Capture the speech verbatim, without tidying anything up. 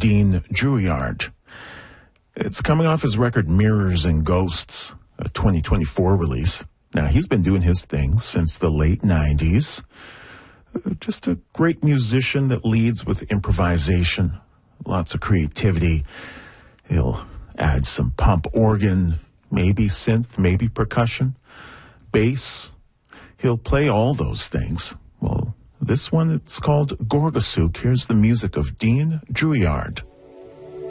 Dean Drouillard. It's coming off his record Mirrors and Ghosts, a twenty twenty-four release. Now, he's been doing his thing since the late nineties. Uh, just a great musician that leads with improvisation, lots of creativity. He'll add some pump organ, maybe synth, maybe percussion, bass. He'll play all those things. Well, this one, it's called Gorgasuk. Here's the music of Dean Drouillard.